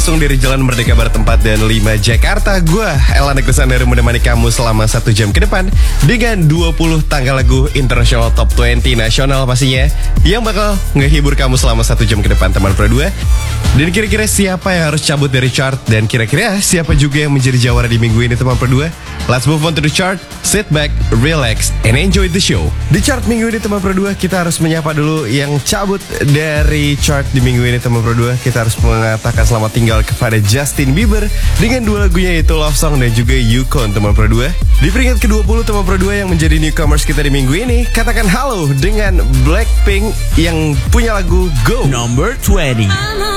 langsung dari Jalan Merdeka Barat 4 dan 5 Jakarta. Gue Elan Negresan dari menemani kamu selama 1 jam ke depan dengan 20 tanggal lagu internasional top 20 nasional pastinya, yang bakal ngehibur kamu selama 1 jam ke depan teman Pro 2. Dan kira-kira siapa yang harus cabut dari chart, dan kira-kira siapa juga yang menjadi jawara di minggu ini teman Pro 2? Let's move on to the chart. Sit back, relax, and enjoy the show. Di chart minggu ini teman Pro 2, kita harus menyapa dulu yang cabut dari chart di minggu ini teman Pro 2. Kita harus mengatakan selamat tinggal kepada Justin Bieber dengan 2 lagunya, yaitu Love Song dan juga Yukon teman Pro 2. Di peringkat ke-20 teman Pro 2 yang menjadi newcomers kita di minggu ini, katakan halo dengan Blackpink yang punya lagu Go Number 20.